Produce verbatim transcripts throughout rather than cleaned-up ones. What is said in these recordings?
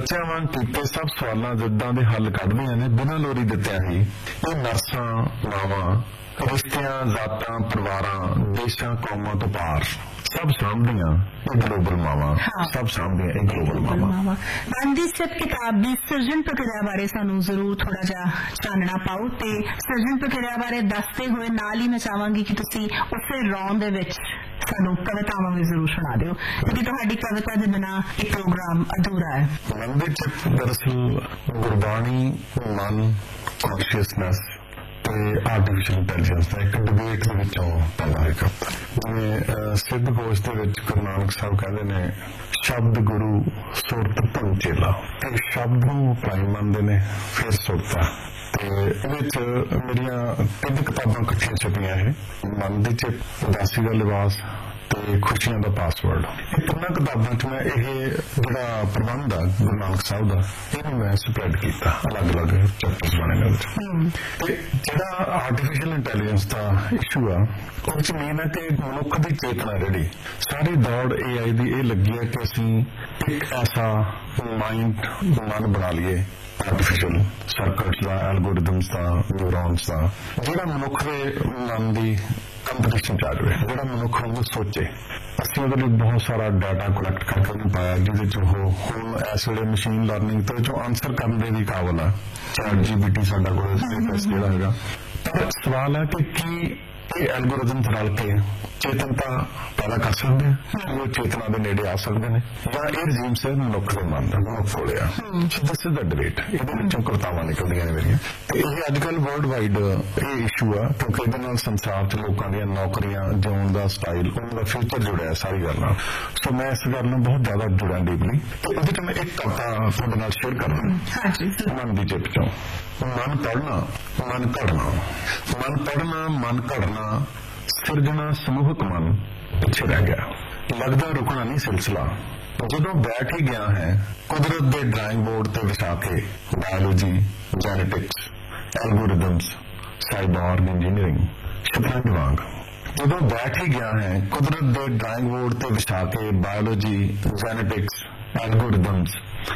ਬੱਚਿਆਂ ਵਾਂਗ ਕੀਤੇ ਸਭ ਸਵਾਲਾਂ ਜਿੱਦਾਂ ਦੇ ਹੱਲ ਕੱਢਦੀਆਂ ਨੇ ਬਿਨਾਂ ਲੋਰੀ ਦਿੱਤਿਆਂ ਹੀ। ਇਹ ਨਰਸਾਂ, ਮਾਵਾਂ, ਰਿਸ਼ਤਿਆਂ, ਜ਼ਾਤਾਂ, ਪਰਿਵਾਰਾਂ, ਦੇਸ਼ਾਂ, ਕੌਮਾਂ ਤੋਂ ਪਾਰ ਸਭ ਸਾਂਭਦੀਆਂ ਇਹ ਗਲੋਬਲ ਮਾਵਾਂ। ਸਭ ਸਾਂਭਦੀਆਂ ਇਹ ਗਲੋਬਲ ਮਾਵਾਂ। ਮਨ ਦੀ ਸਿਰਫ ਕਿਤਾਬ ਦੀ ਸਿਰਜਣ ਪ੍ਰਕਿਰਿਆ ਬਾਰੇ ਸਾਨੂੰ ਜ਼ਰੂਰ ਥੋੜਾ ਜਿਹਾ ਚਾਨਣਾ ਪਾਓ ਤੇ ਸਿਰਜਣ ਪ੍ਰਕਿਰਿਆ ਬਾਰੇ ਦੱਸਦੇ ਹੋਏ ਨਾਲ ਹੀ ਮੈਂ ਚਾਹਾਂਗੀ ਕਿ ਤੁਸੀਂ ਉਸੇ ਰੌਂ ਦੇ ਵਿੱਚ ਸਾਨੂੰ ਕਵਿਤਾਵਾਂ ਵੀ ਜ਼ਰੂਰ ਸੁਣਾ ਦਿਓ ਕਿਉਂਕਿ ਤੁਹਾਡੀ ਕਵਿਤਾ ਦੇ ਬਿਨਾਂ ਇਹ ਪ੍ਰੋਗਰਾਮ ਅਧੂਰਾ ਹੈ। ਮਨ ਦੇ ਚ ਦਰਅਸਲ ਗੁਰਬਾਣੀ, ਮਨ, ਕੌਨਸ਼ੀਅਸਨੈਸ ਤੇ ਆਰਟੀਫਿਸ਼ਲ ਇੰਟੈਲੀਜੈਂਸ ਦਾ ਇੱਕ ਡਿਬੇਟ ਦੇ ਵਿੱਚੋਂ ਪੈਦਾ ਹੋਇਆ ਕਰਤਾ। ਜਿਵੇਂ ਸਿੱਧ ਗੋਸ਼ ਦੇ ਵਿੱਚ ਗੁਰੂ ਨਾਨਕ ਸਾਹਿਬ ਕਹਿੰਦੇ ਨੇ ਸ਼ਬਦ ਗੁਰੂ ਸੁਰਤ ਧਨ ਚੇਲਾ, ਤੇ ਸ਼ਬਦ ਨੂੰ ਭਾਈ ਮੰਨਦੇ ਨੇ ਫਿਰ ਸੁਰਤਾ। ਤੇ ਇਹਦੇ ਚ ਮੇਰੀਆਂ ਤਿੰਨ ਕਿਤਾਬਾਂ ਇਕੱਠੀਆਂ ਛਪੀਆਂ ਇਹ, ਮਨ ਦੀ ਚਿੱਪ, ਉਦਾਸੀ ਦਾ ਲਿਬਾਸ ਤੇ ਖੁਸ਼ੀਆਂ ਦਾ ਪਾਸਵਰਡ। ਇਹ ਤਿੰਨਾਂ ਕਿਤਾਬਾਂ ਚ ਮੈਂ ਇਹ ਜਿਹੜਾ ਪ੍ਰਬੰਧ ਆ ਗੁਰੂ ਨਾਨਕ ਸਾਹਿਬ ਦਾ ਇਹਨੂੰ ਮੈਂ ਸਪਰੈਡ ਕੀਤਾ, ਅਲੱਗ ਅਲੱਗ ਚੈਪਟਰਸ ਬਣੇ ਨੇ ਉਹਦੇ। ਤੇ ਜਿਹੜਾ ਆਰਟੀਫਿਸ਼ਲ ਇੰਟੈਲੀਜੈਂਸ ਦਾ ਇਸ਼ੂ ਆ ਉਹਦੇ ਚ ਮੇਨ ਹੈ ਕਿ ਮਨੁੱਖ ਦੀ ਚੇਤਨਾ ਜਿਹੜੀ ਸਾਰੀ ਦੌੜ ਏ ਆਈ ਦੀ ਇਹ ਲੱਗੀ ਹੈ ਕਿ ਅਸੀਂ ਇੱਕ ਐਸਾ ਮਾਈਂਡ ਮਨ ਬਣਾ ਲਈਏ ਆਰਟੀਫਿਸ਼ਲ ਸਰਕਟਸ ਦਾ, ਐਲਗੋਰਿਦਮਸ ਦਾ, ਨਿਊਰੋਨਸ ਦਾ, ਜਿਹੜਾ ਮਨੁੱਖ ਦੇ ਮਨ ਦੀ ਕੰਪੀਟੀਸ਼ਨ ਚ ਆ ਜਾਵੇ, ਜਿਹੜਾ ਮਨੁੱਖ ਨੂੰ ਸੋਚੇ। ਅਸੀਂ ਉਹਦੇ ਲਈ ਬਹੁਤ ਸਾਰਾ ਡਾਟਾ ਕਲੈਕਟ ਕਰਕੇ ਉਹਨੂੰ ਪਾਇਆ ਜਿਹਦੇ ਚ ਉਹ ਹੁਣ ਇਸ ਵੇਲੇ ਮਸ਼ੀਨ ਲਰਨਿੰਗ ਤੋਂ ਜੋ ਆਨਸਰ ਕਰਨ ਦੇ ਵੀ ਕਾਬਲ ਆ। ਚੈਟ ਜੀ ਪੀ ਟੀ ਸਾਡਾ ਕੋਲ ਜਿਹੜਾ ਹੈਗਾ। ਪਰ ਸਵਾਲ ਹੈ ਕਿ ਕੀ ਇਹ ਐਲਗੋਰਿਦਮ ਰਲ ਕੇ ਚੇਤਨਤਾ ਪੈਦਾ ਕਰ ਸਕਦੇ ਆ, ਉਹ ਚੇਤਨਾ ਦੇ ਨੇੜੇ ਆ ਸਕਦੇ ਨੇ, ਜਾਂ ਇਹ ਰਜੀਮ ਸਿਰ ਮਨੁੱਖ ਦੇ ਮਨ ਦਾ ਮਨੁੱਖ ਕੋਲਿਆ। This is the debate. ਇਹਦੇ ਵਿੱਚੋਂ ਕਵਿਤਾਵਾਂ ਨਿਕਲਦੀਆਂ ਨੇ ਮੇਰੀਆਂ ਤੇ ਇਹ ਅੱਜ ਕੱਲ੍ਹ ਵਰਲਡ ਵਾਈਡ ਇਹ ਇਸ਼ੂ ਆ ਕਿਉਂਕਿ ਇਹਦੇ ਨਾਲ ਸੰਸਾਰ 'ਚ ਲੋਕਾਂ ਦੀਆਂ ਨੌਕਰੀਆਂ, ਜਿਉਣ ਦਾ ਸਟਾਈਲ, ਉਹਨਾਂ ਦਾ ਫਿਊਚਰ ਜੁੜਿਆ ਸਾਰੀ ਗੱਲ ਨਾਲ। ਸੋ ਮੈਂ ਇਸ ਗੱਲ ਨਾਲ ਬਹੁਤ ਜ਼ਿਆਦਾ ਜੁੜਿਆ ਡੀਪਲੀ ਤੇ ਉਹਦੇ 'ਚ ਮੈਂ ਇੱਕ ਕਵਿਤਾ ਤੁਹਾਡੇ ਨਾਲ ਸ਼ੇਅਰ ਕਰਨਾ ਮਨ ਦੀ ਚਿੱਪ 'ਚੋਂ। ਮਨ ਪੜ੍ਹਨਾ, ਮਨ ਘੜਨਾ, ਮਨ ਪੜ੍ਹਨਾ, ਮਨ ਘੜਨਾ, ਸਿਰਜਣਾ ਸਮੂਹਕ ਮਨ ਪਿੱਛੇ ਰਹਿ ਗਿਆ, ਲੱਗਦਾ ਰੁਕਣਾ ਨਹੀਂ ਸਿਲਸਿਲਾ। ਜਦੋਂ ਬੈਠ ਹੀ ਗਿਆ ਹੈ ਕੁਦਰਤ ਦੇ ਡਰਾਇੰਗ ਬੋਰਡ ਤੇ ਵਿਛਾ ਕੇ, ਬਾਇਓਲੋਜੀ, ਜੈਨੇਟਿਕਸ, ਐਲਗੋਰਿਦਮਸ, ਸਾਈਬੋਰਗ ਇੰਜੀਨੀਅਰਿੰਗ, ਸ਼ਤਰੰਜ ਵਾਂਗ। ਜਦੋਂ ਬੈਠ ਹੀ ਗਿਆ ਹੈ ਕੁਦਰਤ ਦੇ ਡਰਾਇੰਗ ਬੋਰਡ ਤੇ ਵਿਛਾ ਕੇ, ਬਾਇਓਲੋਜੀ, ਜੈਨੇਟਿਕਸ, ਐਲਗੋਰਿਦਮਸ,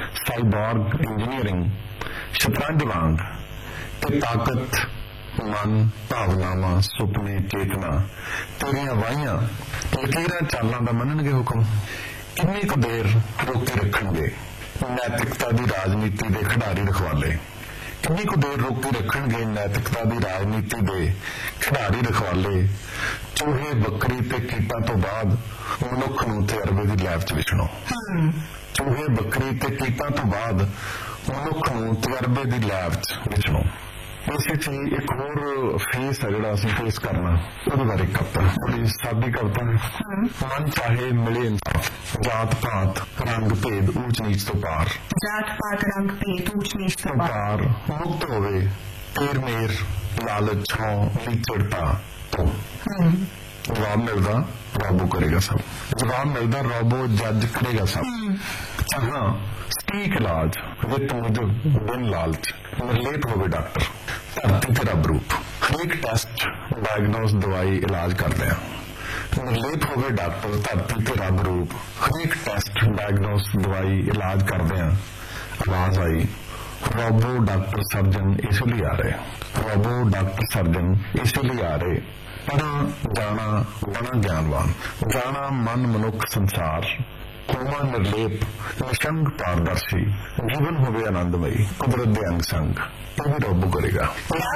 ਸਾਈਬੋਰਗ ਇੰਜੀਨੀਅਰਿੰਗ, ਸ਼ਤਰੰਜ ਵਾਂਗ, ਤੇ ਤਾਕਤ, ਮਨ, ਭਾਵਨਾਵਾਂ, ਸੁਪਨੇ, ਚੇਤਨਾ ਤੇਰੀਆਂ ਵਾਹੀਆਂ ਲਕੀਰਾਂ ਚਾਲਾਂ ਦਾ ਮੰਨਣਗੇ ਹੁਕਮ। ਕਿੰਨੀ ਕੁ ਦੇਰ ਰੋਕੇ ਰੱਖਣਗੇ ਨੈਤਿਕਤਾ ਦੀ ਰਾਜਨੀਤੀ ਦੇ ਖਿਡਾਰੀ ਰਖਵਾਲੇ, ਕਿੰਨੀ ਕੁ ਦੇਰ ਰੋਕੇ ਰੱਖਣਗੇ ਨੈਤਿਕਤਾ ਦੀ ਰਾਜਨੀਤੀ ਦੇ ਖਿਡਾਰੀ ਰਖਵਾਲੇ। ਚੂਹੇ, ਬੱਕਰੀ ਤੇ ਕੀਟਾਂ ਤੋਂ ਬਾਅਦ ਮਨੁੱਖ ਨੂੰ ਤਜਰਬੇ ਦੀ ਲੈਬ 'ਚ ਵਿਛਣੋ। ਚੂਹੇ, ਬੱਕਰੀ ਤੇ ਕੀਟਾਂ ਤੋਂ ਬਾਅਦ ਮਨੁੱਖ ਨੂੰ ਤਜਰਬੇ ਦੀ ਲੈਬ 'ਚ ਵਿਛਣੋ। ਇਸੇ 'ਚ ਇੱਕ ਹੋਰ ਫੇਸ ਹੈ ਜਿਹੜਾ ਅਸੀਂ ਫੇਸ ਕਰਨਾ, ਉਹਦੇ ਬਾਰੇ ਕਵਿਤਾ, ਬੜੀ ਸਾਦੀ ਕਵਿਤਾ। ਮਨ ਚਾਹੇ ਮਿਲੇ ਇਨਸਾਫ, ਜਾਤ ਪਾਤ ਰੰਗ ਭੇਦ ਊਚ ਨੀਚ ਤੋਂ ਪਾਰ, ਜਾਤ ਪਾਤ ਰੰਗ ਭੇਦ ਊਚ ਨੀਚ ਤੋਂ ਪਾਰ, ਮੁਕਤ ਹੋਵੇ ਤੇਰ ਮੇਰ ਲਾਲਚ ਛਾਂ ਲੀਚੜਤਾ ਤੋਂ। ਜਵਾਬ ਮਿਲਦਾ ਰੱਬੋ ਕਰੇਗਾ ਸਭ, ਜਵਾਬ ਮਿਲਦਾ ਰੱਬੋ ਜੱਜ ਕਰੇਗਾ ਸਭ। ਚਾਹਾਂ ਸਟੀਕ ਇਲਾਜ ਵਿੱਤ ਮੁਝਬ ਬਿਨ ਲਾਲਚ, ਨਿਰਲੇਪ ਹੋਵੇ ਡਾਕਟਰ ਧਰਤੀ ਤੇ ਰੱਬ ਰੂਪ। ਹਰੇਕ ਟੈਸਟ, ਡਾਇਗਨੋਸ, ਦਵਾਈ, ਇਲਾਜ ਕਰਦੇ ਆ। ਨਿਰਲੇਪ ਹੋਵੇ ਡਾਕਟਰ ਧਰਤੀ ਤੇ ਰੱਬ ਰੂਪ। ਹਰੇਕ ਟੈਸਟ, ਡਾਇਗਨੋਸ, ਦਵਾਈ, ਇਲਾਜ ਕਰਦੇ ਆ। ਆਵਾਜ਼ ਆਈ ਰੋਬੋ ਡਾਕਟਰ ਸਰਜਨ ਇਸੇ ਲਈ ਆ ਰਹੇ, ਰੋਬੋ ਡਾਕਟਰ ਸਰਜਨ ਇਸੇ ਲਈ ਆ ਰਹੇ। ਪੜ੍ਹਾਂ ਜਾਣਾ ਬਣਾ ਗਿਆਨਵਾਨ, ਜਾਣਾ ਮਨ ਮਨੁੱਖ ਸੰਸਾਰ, ਕੋਮਾ ਨਿਰਲੇਪ ਨਿਸ਼ੰਕ ਪਾਰਦਰਸ਼ੀ, ਜੀਵਨ ਹੋਵੇ ਆਨੰਦਮਈ ਕੁਦਰਤ ਦੇ ਅੰਗ ਸੰਗ। ਇਹ ਵੀ ਰੋਬੋ ਕਰੇਗਾ,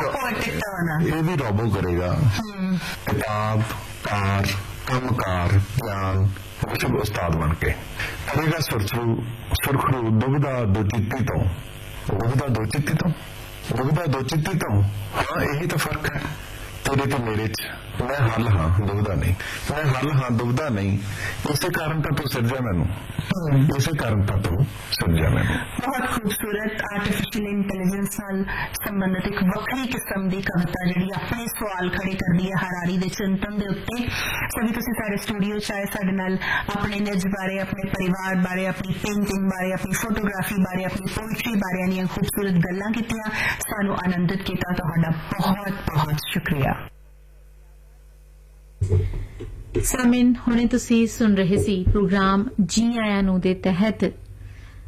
ਇਹ ਵੀ ਰੋਬੋ ਕਰੇਗਾ। ਕਿਤਾਬ, ਕਾਰ, ਕੰਮਕਾਰ, ਗਿਆਨ ਵਿਸ਼ਵ ਉਸਤਾਦ ਬਣ ਕੇ ਕਰੇਗਾ ਸੁਰਖਰੂ ਸੁਰਖਰੂ ਦੁਬਿਧਾ ਦੁਚਿੱਤੀ ਤੋਂ, ਦੁਬਿਧਾ ਦੁਚਿੱਤੀ ਤੋਂ, ਦੁਬਿਧਾ ਦੁਚਿੱਤੀ ਤੋਂ। ਹਾਂ ਇਹੀ ਤਾਂ ਫਰਕ ਹੈ ਤੇਰੇ ਤੇ ਮੇਰੇ 'ਚ। ਮੈਂ ਹੱਲ ਹਾਂ, ਦੁਬਿਧਾ ਨਹੀਂ। ਮੈਂ ਹੱਲ ਹਾਂ, ਦੁਬਿਧਾ ਨਹੀਂ। ਇਸੇ ਕਾਰਨ ਤਾਂ ਤੂੰ ਸਿਰਜਿਆ ਮੈਨੂੰ, ਇਸੇ ਕਾਰਨ ਤਾਂ ਤੂੰ ਸਿਰਜਿਆ ਮੈਨੂੰ। ਬਹੁਤ ਖੂਬਸੂਰਤ ਆਰਟੀਫਿਸ਼ਲ ਇੰਟੈਲੀਜੈਂਸ ਨਾਲ ਸੰਬੰਧਿਤ ਇੱਕ ਵੱਖਰੀ ਕਿਸਮ ਦੀ ਕਵਿਤਾ ਜਿਹੜੀ ਆਪਣੇ ਸਵਾਲ ਖੜੇ ਕਰਦੀ ਹੈ ਹਰਾਰੀ ਦੇ ਚਿੰਤਨ ਦੇ ਉੱਤੇ। ਸਭੀ ਤੁਸੀਂ ਸਾਡੇ ਸਟੂਡੀਓ 'ਚ ਆਏ, ਸਾਡੇ ਨਾਲ ਆਪਣੇ ਨਿੱਜ ਬਾਰੇ, ਆਪਣੇ ਪਰਿਵਾਰ ਬਾਰੇ, ਆਪਣੀ ਪੇਂਟਿੰਗ ਬਾਰੇ, ਆਪਣੀ ਫੋਟੋਗ੍ਰਾਫੀ ਬਾਰੇ, ਆਪਣੀ ਪੋਇਟਰੀ ਬਾਰੇ ਦੀਆਂ ਖੂਬਸੂਰਤ ਗੱਲਾਂ ਕੀਤੀਆਂ, ਸਾਨੂੰ ਆਨੰਦਿਤ ਕੀਤਾ। ਤੁਹਾਡਾ ਬਹੁਤ ਬਹੁਤ ਸ਼ੁਕਰੀਆ। ਸਾਮਿਨ, ਹੁਣੇ ਤੁਸੀਂ ਸੁਣ ਰਹੇ ਸੀ ਪ੍ਰੋਗਰਾਮ ਜੀ ਆਇਆਂ ਨੂੰ ਦੇ ਤਹਿਤ